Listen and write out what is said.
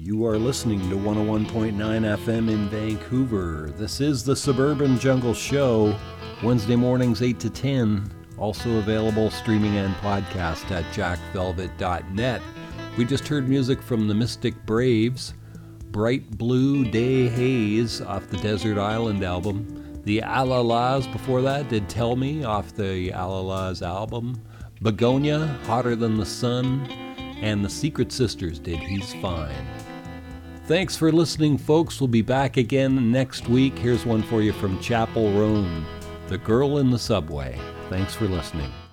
You are listening to 101.9 FM in Vancouver. This is the Suburban Jungle Show, Wednesday mornings 8 to 10. Also available streaming and podcast at jackvelvet.net. We just heard music from the Mystic Braves, Bright Blue Day Haze off the Desert Island album. The Alalas before that did Tell Me off the Alalas album. Begonia, Hotter Than the Sun, and the Secret Sisters did He's Fine. Thanks for listening, folks. We'll be back again next week. Here's one for you from Chapel Roan, The Girl in the Subway. Thanks for listening.